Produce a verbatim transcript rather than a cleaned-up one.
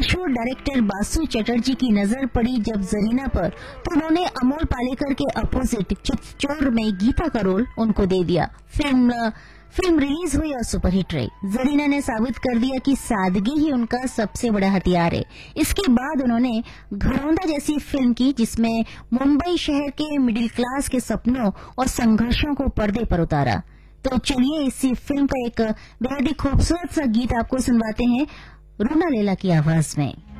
मशहूर डायरेक्टर बासु चटर्जी की नजर पड़ी जब जरीना पर, तो उन्होंने अमोल पालेकर के अपोजिट चितचोर में गीता का रोल उनको दे दिया। फिल्म फिल्म रिलीज हुई और सुपरहिट रही। जरीना ने साबित कर दिया कि सादगी ही उनका सबसे बड़ा हथियार है। इसके बाद उन्होंने घरौंदा जैसी फिल्म की, जिसमें मुंबई शहर के मिडिल क्लास के सपनों और संघर्षों को पर्दे पर उतारा। तो चलिए इसी फिल्म का एक बेहद ही खूबसूरत सा गीत आपको सुनवाते हैं रूना लैला की आवाज में।